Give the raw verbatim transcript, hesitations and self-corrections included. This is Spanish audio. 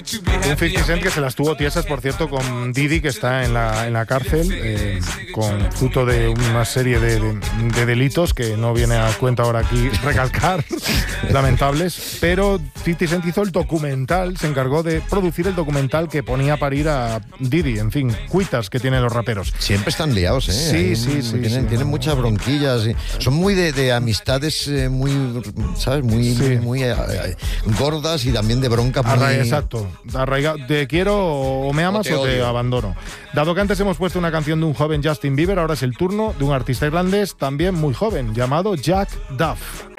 Un cincuenta Cent que se las tuvo tiesas, por cierto, con Diddy, que está en la, en la cárcel, eh, con fruto de una serie de, de, de delitos que no viene a cuenta ahora aquí recalcar, lamentables. Pero cincuenta Cent hizo el documental, se encargó de producir el documental que ponía a parir a Diddy. En fin, cuitas que tienen los raperos. Siempre están liados, ¿eh? Sí, Hay, sí, sí. Tienen, sí tienen no, muchas bronquillas. Y son muy de, de amistades eh, muy, ¿sabes? Muy, sí. muy, muy eh, eh, gordas y también de broncas muy... Arra- exacto. Arraiga- te quiero o me amas o te, o te te abandono. Dado que antes hemos puesto una canción de un joven Justin Bieber, ahora es el turno de un artista irlandés también muy joven, llamado Jack Duff.